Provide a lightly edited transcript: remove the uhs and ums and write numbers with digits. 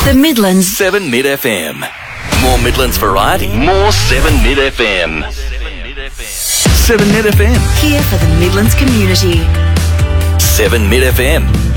The Midlands. 7 Mid FM. More Midlands variety. More 7 Mid FM. 7 Mid FM. Here for the Midlands community. 7 Mid FM.